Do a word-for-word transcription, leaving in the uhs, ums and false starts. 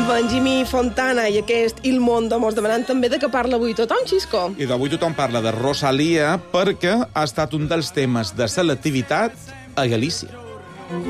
Benjamí Fontana i aquest Il Mondo mos demanant també de què parla avui tothom, Xisco. I d'avui tothom parla de Rosalía perquè ha estat un dels temes de selectivitat a Galícia.